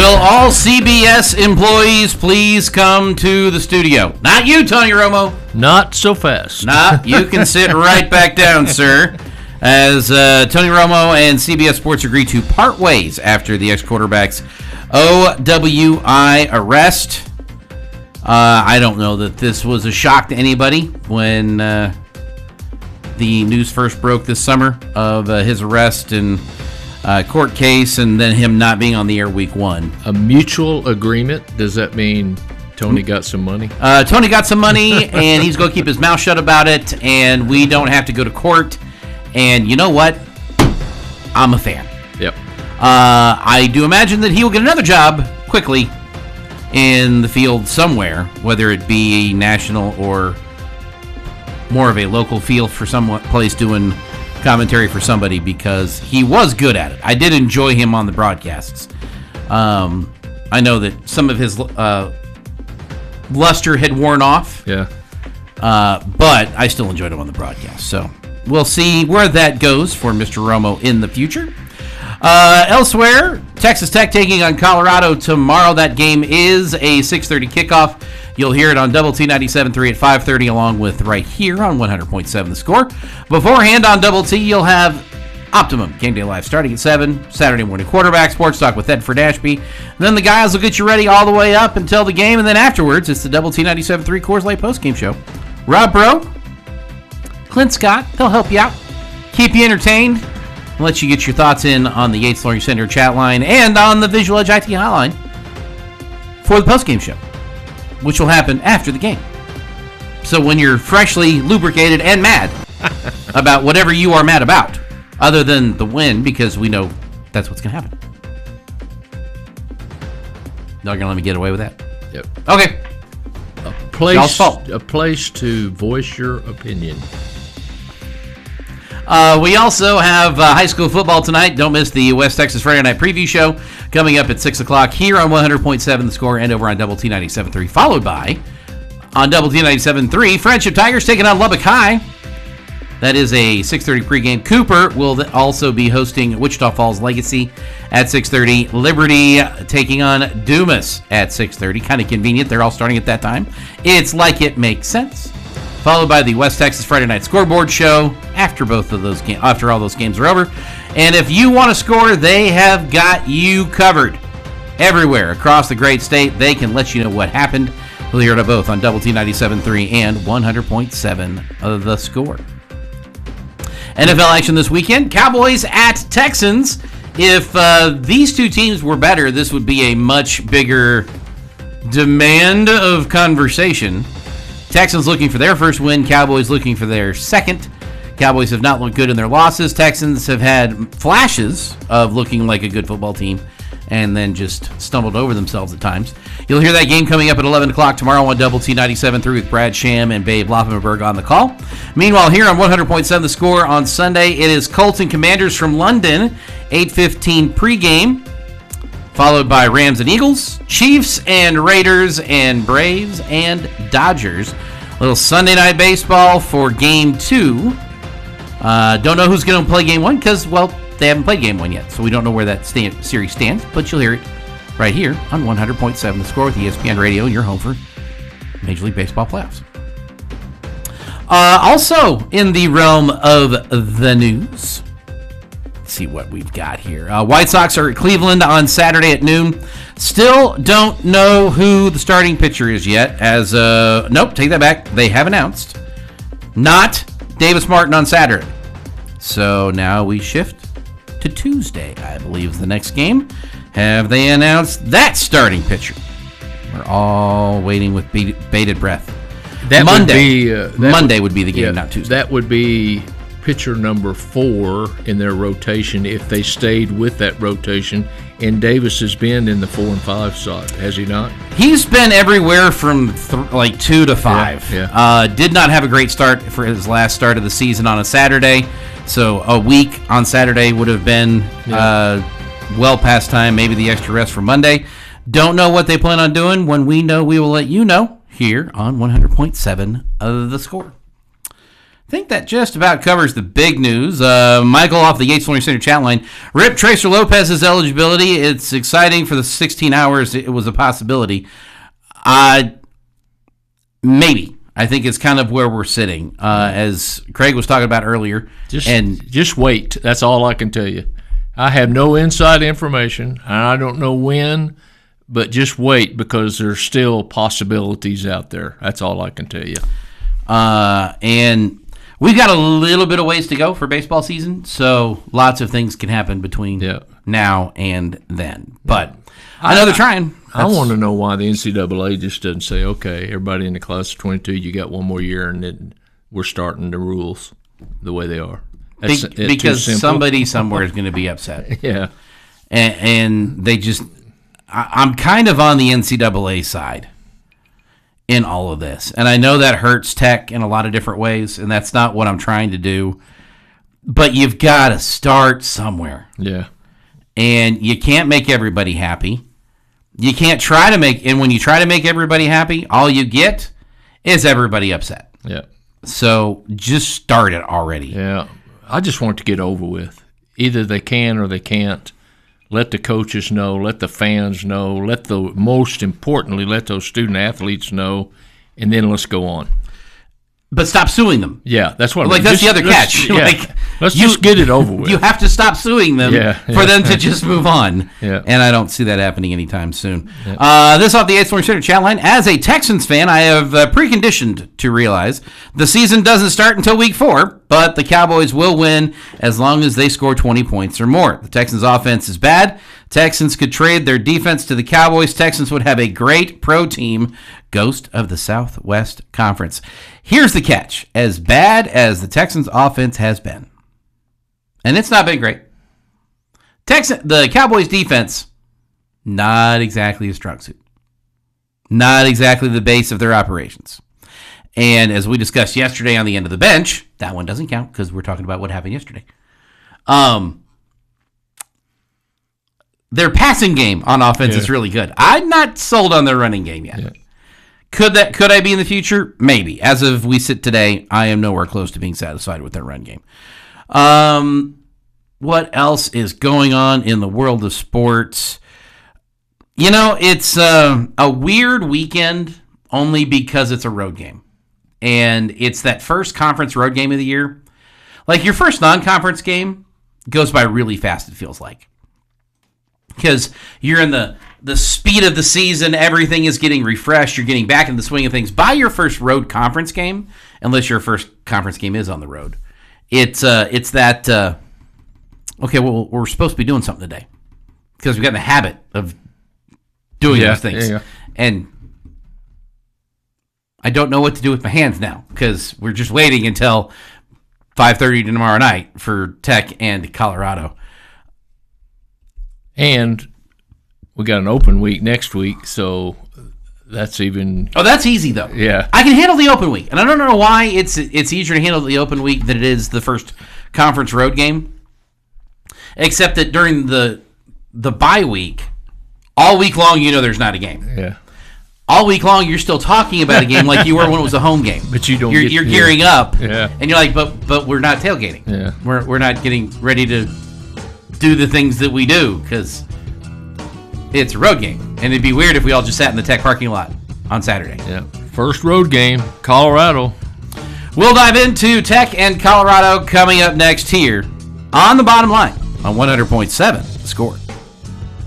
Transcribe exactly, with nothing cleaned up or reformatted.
Will all C B S employees please come to the studio? Not you, Tony Romo. Not so fast. Nah, you can sit right back down, sir. As uh, Tony Romo and C B S Sports agree to part ways after the ex-quarterback's O W I arrest. Uh, I don't know that this was a shock to anybody when uh, the news first broke this summer of uh, his arrest and uh, court case, and then him not being on the air week one. A mutual agreement? Does that mean Tony got some money? Uh, Tony got some money, and he's going to keep his mouth shut about it, and we don't have to go to court. And you know what? I'm a fan. Yep. Uh, I do imagine that he will get another job quickly in the field somewhere, whether it be national or more of a local field for some place doing commentary for somebody, because he was good at it. I did enjoy him on the broadcasts. Um, I know that some of his uh, luster had worn off. Yeah. Uh, but I still enjoyed him on the broadcast. So we'll see where that goes for Mister Romo in the future. Uh, elsewhere, Texas Tech taking on Colorado tomorrow. That game is a six thirty kickoff. You'll hear it on Double T ninety-seven point three at five thirty, along with right here on one hundred point seven The Score. Beforehand on Double T, you'll have Optimum Game Day Live starting at seven, Saturday morning quarterback, Sports Talk with Ed Ferdashby. Then the guys will get you ready all the way up until the game, and then afterwards, it's the Double T ninety-seven point three Coors Light postgame show. Rob Bro, Clint Scott, they'll help you out, keep you entertained, and let you get your thoughts in on the Yates Flooring Center chat line and on the Visual Edge I T hotline for the postgame show, which will happen after the game. So when you're freshly lubricated and mad about whatever you are mad about, other than the win, because we know that's what's going to happen. Not going to let me get away with that? Yep. Okay. A place, a place to voice your opinion. Uh, we also have uh, high school football tonight. Don't miss the West Texas Friday Night Preview Show coming up at six o'clock here on one hundred point seven The Score and over on Double T ninety-seven point three, followed by on Double T ninety-seven point three, Friendship Tigers taking on Lubbock High. That is a six thirty pregame. Cooper will also be hosting Wichita Falls Legacy at six thirty. Liberty taking on Dumas at six thirty. Kind of convenient. They're all starting at that time. It's like it makes sense. Followed by the West Texas Friday Night Scoreboard Show after both of those games, after all those games are over. And if you want to score, they have got you covered. Everywhere across the great state, they can let you know what happened. We'll hear it both on Double T ninety-seven point three and one hundred point seven of The Score. N F L action this weekend. Cowboys at Texans. If uh, these two teams were better, this would be a much bigger demand of conversation. Texans looking for their first win. Cowboys looking for their second. Cowboys have not looked good in their losses. Texans have had flashes of looking like a good football team and then just stumbled over themselves at times. You'll hear that game coming up at eleven o'clock tomorrow on Double T ninety-seven point three with Brad Sham and Babe Loffenberg on the call. Meanwhile, here on one hundred point seven The Score on Sunday, it is Colts and Commanders from London, eight fifteen pregame, followed by Rams and Eagles, Chiefs and Raiders, and Braves and Dodgers. A little Sunday night baseball for game two. Uh, don't know who's going to play game one because, well, they haven't played game one yet, so we don't know where that stand, series stands, but you'll hear it right here on one hundred point seven The Score with E S P N Radio, and your home for Major League Baseball playoffs. Uh, also, in the realm of the news, let's see what we've got here. Uh, White Sox are at Cleveland on Saturday at noon. Still don't know who the starting pitcher is yet, as, uh, nope, take that back. They have announced. Not Davis Martin on Saturday. So now we shift to Tuesday, I believe, is the next game. Have they announced that starting pitcher? We're all waiting with bated breath. That Monday. Would be, uh, that Monday would, would be the game, yeah, not Tuesday. That would be pitcher number four in their rotation if they stayed with that rotation. And Davis has been in the four and five slot, has he not? He's been everywhere from th- like two to five. Yeah, yeah. Uh, did not have a great start for his last start of the season on a Saturday. So a week on Saturday would have been yeah. uh, well past time, maybe the extra rest for Monday. Don't know what they plan on doing. When we know, we will let you know here on one hundred point seven of The Score. I think that just about covers the big news. Uh, Michael off the Yates Flooring Center chat line. Rip Tracer Lopez's eligibility. It's exciting for the sixteen hours. It was a possibility. Uh, maybe. I think it's kind of where we're sitting, uh, as Craig was talking about earlier. Just, and just wait. That's all I can tell you. I have no inside information, and I don't know when, but just wait because there's still possibilities out there. That's all I can tell you. Uh, and we've got a little bit of ways to go for baseball season, so lots of things can happen between yeah. now and then. But I know they're trying. That's, I want to know why the N C double A just doesn't say, okay, everybody in the class of twenty-two, you got one more year, and then we're starting the rules the way they are. That's, Be- because somebody somewhere is going to be upset. Yeah. And, and they just – I'm kind of on the N C double A side in all of this. And I know that hurts Tech in a lot of different ways, and that's not what I'm trying to do. But you've got to start somewhere. Yeah. And you can't make everybody happy. You can't try to make – and when you try to make everybody happy, all you get is everybody upset. Yeah. So just start it already. Yeah. I just want it to get over with. Either they can or they can't. Let the coaches know. Let the fans know. Let the most importantly, let those student athletes know, and then let's go on. But stop suing them. Yeah, that's what. Like I mean. that's just, the other let's, catch. Yeah. Like let's you, just get it over with. You have to stop suing them yeah, for yeah. them to just move on. Yeah. And I don't see that happening anytime soon. Yeah. Uh, this off the Yates Flooring Center chat line. As a Texans fan, I have uh, preconditioned to realize the season doesn't start until week four, but the Cowboys will win as long as they score twenty points or more. The Texans' offense is bad. Texans could trade their defense to the Cowboys. Texans would have a great pro team, ghost of the Southwest Conference. Here's the catch. As bad as the Texans' offense has been, and it's not been great, Texan, the Cowboys' defense, not exactly a strong suit. Not exactly the base of their operations. And as we discussed yesterday on the end of the bench, that one doesn't count because we're talking about what happened yesterday. Um... Their passing game on offense yeah. is really good. I'm not sold on their running game yet. Yeah. Could that could I be in the future? Maybe. As of we sit today, I am nowhere close to being satisfied with their run game. Um, what else is going on in the world of sports? You know, it's uh, a weird weekend only because it's a road game. And it's that first conference road game of the year. Like your first non-conference game goes by really fast, it feels like. Because you're in the, the speed of the season, everything is getting refreshed, you're getting back in the swing of things. By your first road conference game, unless your first conference game is on the road, it's uh, it's that, uh, okay, well, we're supposed to be doing something today. Because we've got in the habit of doing yeah, those things. Yeah, yeah. And I don't know what to do with my hands now, because we're just waiting until five thirty tomorrow night for Tech and Colorado. And we got an open week next week, so that's even. Oh, that's easy though. Yeah, I can handle the open week, and I don't know why it's it's easier to handle the open week than it is the first conference road game. Except that during the the bye week, all week long, you know there's not a game. Yeah. All week long, you're still talking about a game like you were when it was a home game. But you don't. You're, get, you're yeah. gearing up. Yeah. And you're like, but but we're not tailgating. Yeah. We're we're not getting ready to do the things that we do because it's a road game, and it'd be weird if we all just sat in the Tech parking lot on Saturday. Yeah. First road game, Colorado. We'll dive into Tech and Colorado coming up next here on The Bottom Line on one hundred point seven The Score.